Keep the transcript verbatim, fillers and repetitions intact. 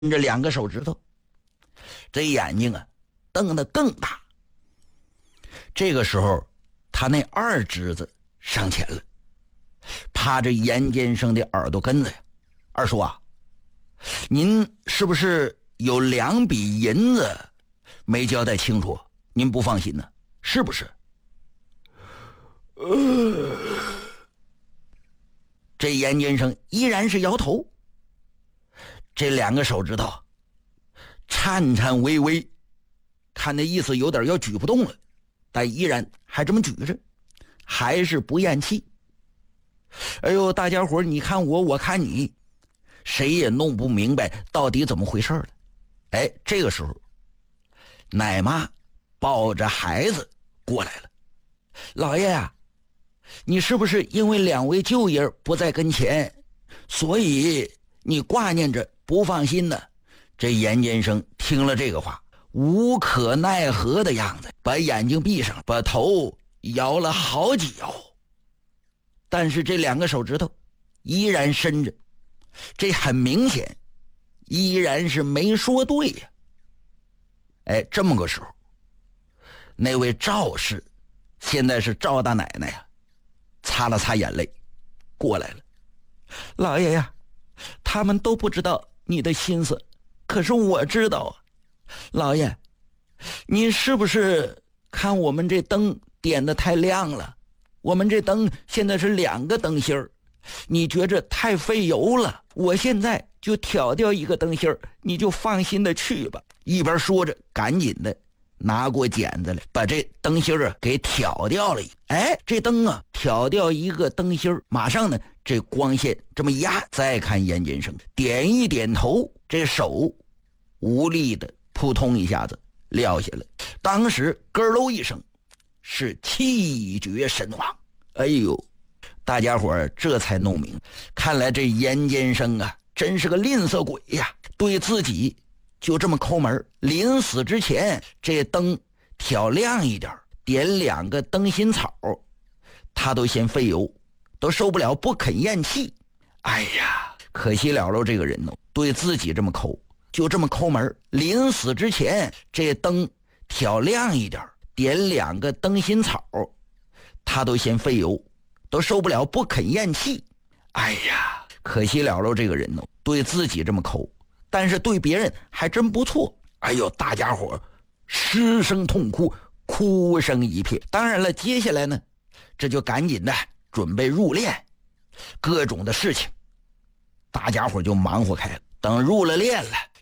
这两个手指头，这眼睛啊瞪得更大。这个时候他那二侄子上前了，趴着严监生的耳朵根子呀，二叔啊，您是不是有两笔银子没交代清楚，您不放心呢？是不是？呃，这严监生依然是摇头，这两个手指头颤颤巍巍，看那意思有点要举不动了，但依然还这么举着，还是不咽气。哎呦，大家伙你看我我看你，谁也弄不明白到底怎么回事了。哎，这个时候奶妈抱着孩子过来了。老爷啊，你是不是因为两位舅爷不在跟前，所以你挂念着不放心呢？这严监生听了这个话，无可奈何的样子，把眼睛闭上，把头摇了好几摇，但是这两个手指头依然伸着，这很明显依然是没说对呀。哎，这么个时候，那位赵氏，现在是赵大奶奶呀，擦了擦眼泪过来了。老爷呀，他们都不知道你的心思，可是我知道啊。老爷，你是不是看我们这灯点得太亮了？我们这灯现在是两个灯芯儿，你觉着太费油了，我现在就挑掉一个灯芯儿，你就放心的去吧。一边说着，赶紧的拿过剪子来，把这灯芯儿啊给挑掉了。哎，这灯啊挑掉一个灯芯儿，马上呢这光线这么一压，再看严监生点一点头，这手无力的扑通一下子撂下了，当时咯喽一声，是气绝身亡。哎呦，大家伙这才弄明，看来这严监生啊真是个吝啬鬼呀，对自己就这么抠门，临死之前这灯挑亮一点，点两个灯芯草，他都嫌费油，都受不了，不肯咽气。哎呀，可惜了喽，这个人哦，对自己这么抠，就这么抠门，临死之前这灯挑亮一点，点两个灯芯草，他都嫌费油，都受不了，不肯咽气。哎呀，可惜了喽，这个人哦，对自己这么抠，但是对别人还真不错。哎呦，大家伙失声痛哭，哭声一片。当然了，接下来呢，这就赶紧的准备入殓，各种的事情大家伙就忙活开了。等入了殓了，